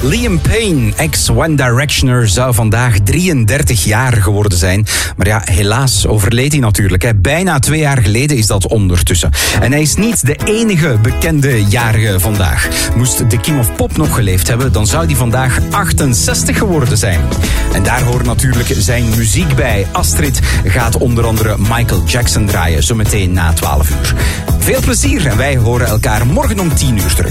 Liam Payne, ex-One Directioner, zou vandaag 33 jaar geworden zijn. Maar ja, helaas overleed hij natuurlijk. Hè. Bijna 2 jaar geleden is dat ondertussen. En hij is niet de enige bekende jarige vandaag. Moest de King of Pop nog geleefd hebben, dan zou hij vandaag 68 geworden zijn. En daar hoort natuurlijk zijn muziek bij. Astrid gaat onder andere Michael Jackson draaien, zometeen na 12 uur. Veel plezier en wij horen elkaar morgen om 10 uur terug.